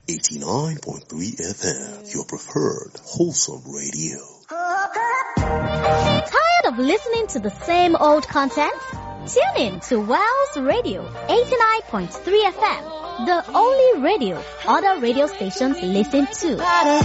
89.3 FM, your preferred wholesome radio. Tired of listening to the same old content? Tune in to Wells Radio 89.3 FM, the only radio other radio stations listen to.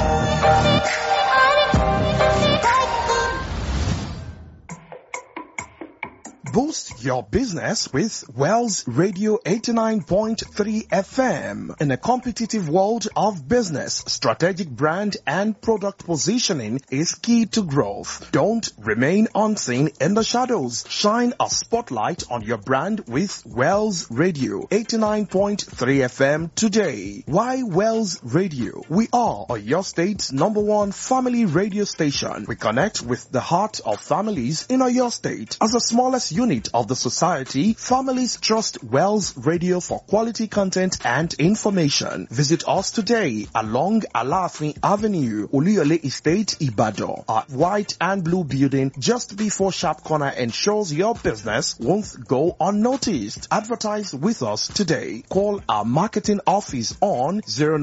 Boost your business with Wells Radio 89.3 FM. In a competitive world of business, strategic brand and product positioning is key to growth. Don't remain unseen in the shadows. Shine a spotlight on your brand with Wells Radio 89.3 FM today. Why Wells Radio? We are your state's #1 family radio station. We connect with the heart of families in your state. As the smallest unit of the society, families trust Wells Radio for quality content and information. Visit us today along Alafin Avenue, Oluyole Estate, Ibadan. Our white and blue building just before Sharp Corner ensures your business won't go unnoticed. Advertise with us today. Call our marketing office on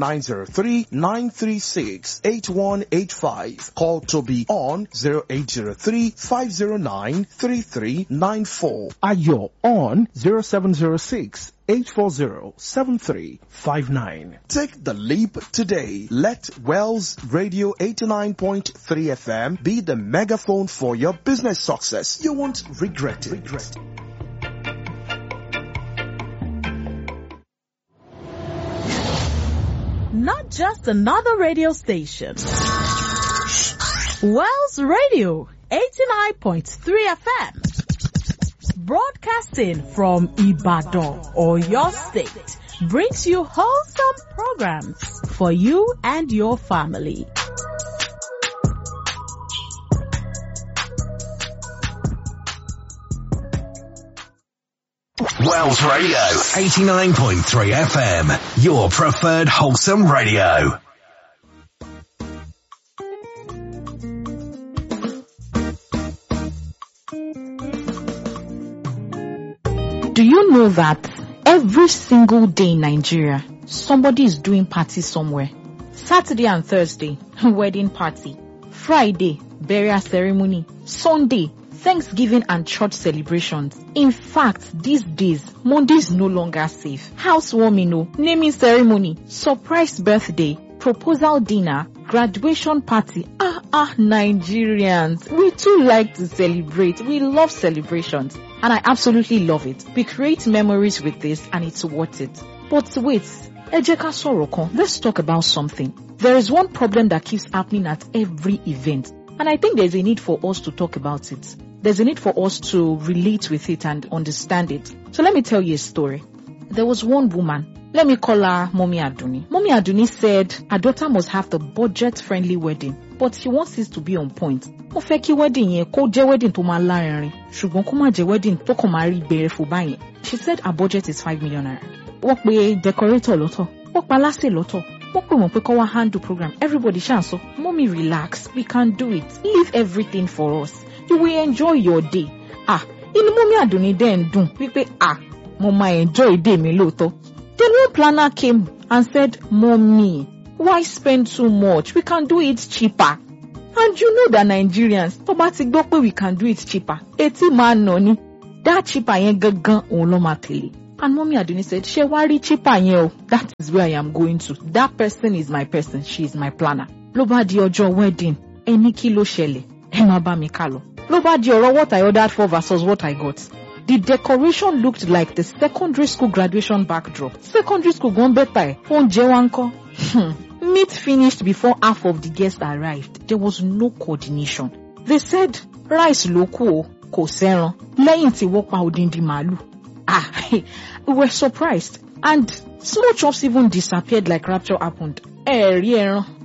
0903-936-8185. Call Toby on 0803-509-3394. Ayo on 0706-840-7359. Take the leap today. Let Wells Radio 89.3 FM be the megaphone for your business success. You won't regret it. Not just another radio station. Wells Radio 89.3 FM. Broadcasting from Ibadan or your state brings you wholesome programs for you and your family. Wells Radio 89.3 FM, your preferred wholesome radio. Do you know that every single day in Nigeria, somebody is doing party somewhere? Saturday and Thursday, wedding party. Friday, burial ceremony. Sunday, Thanksgiving and church celebrations. In fact, these days, Monday is no longer safe. Housewarming, naming ceremony, surprise birthday, proposal dinner, graduation party. Nigerians, we too like to celebrate. We love celebrations. And I absolutely love it. We create memories with this and it's worth it. But wait, Ejeka Soroko, let's talk about something. There is one problem that keeps happening at every event. And I think there's a need for us to talk about it. There's a need for us to relate with it and understand it. So let me tell you a story. There was one woman. Let me call her Mommy Aduni. Mommy Aduni said her daughter must have the budget-friendly wedding, but she wants it to be on point. Mo fẹ́ kí wedding yẹn kó jẹ́ wedding tó máa lárinrin, ṣùgbọ́n kó má jẹ́ wedding tó kàn máa rí bẹ̀rẹ̀ fún báyẹn. She said her budget is 5 million naira. Wọ́n pe decorator lọ́tọ̀, wọ́n pa aláṣẹ lọ́tọ̀, wọ́n pè wọ́n pé kó wá handle program. Everybody ṣáà sọ, Mommy relax, we can do it. Leave everything for us. You will enjoy your day. Inú Mommy Aduni dẹ̀ ń dùn wípé mo máa enjoy day mi lóòótọ́. Then one planner came and said, Mommy, why spend too much? We can do it cheaper. And you know that Nigerians, tó bá ti gbọ́ pé we can do it cheaper, etí máa nà ní. That cheaper yẹn gangan òun ló máa tẹ̀lé. And Mommy Aduni said, ṣé wá rí cheaper yẹn o? That is where I am going to. That person is my person. She is my planner. Ló bá di ọjọ́ wedding, ẹni kí ló ṣẹlẹ̀? Ẹ máa bá mi ká lọ. Ló bá di ọ̀rọ̀ what I ordered for versus what I got. The decoration looked like the secondary school graduation backdrop. Secondary school gone better. Oúnjẹ wa ńkọ́? Meat finished before half of the guests arrived. There was no coordination. They said, rice ló kù o, kò sẹ́ran. Lẹ́yìn tí wọ́n pa odindi màálù. We were surprised. And small chops even disappeared like rapture happened. Ẹ̀rí ẹran.